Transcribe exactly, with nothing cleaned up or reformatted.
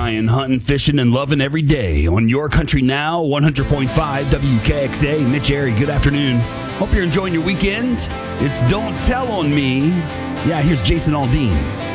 flying, hunting, fishing, and loving every day on Your Country Now, one hundred point five W K X A. Mitch Airy, good afternoon. Hope you're enjoying your weekend. It's Don't Tell on Me. Yeah, here's Jason Aldean.